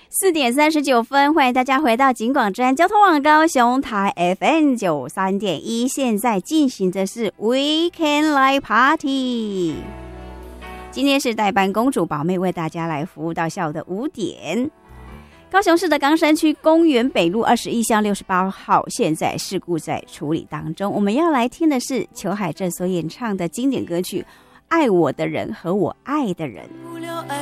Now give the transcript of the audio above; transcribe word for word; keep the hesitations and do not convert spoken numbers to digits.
四点三十九分，欢迎大家回到警广专交通网高雄台 F M 九三点一，现在进行的是 Weekend Live Party。今天是代班公主宝妹为大家来服务到下午的五点。高雄市的冈山区公园北路二十一巷六十八号，现在事故在处理当中。我们要来听的是裘海正所演唱的经典歌曲《爱我的人和我爱的人》。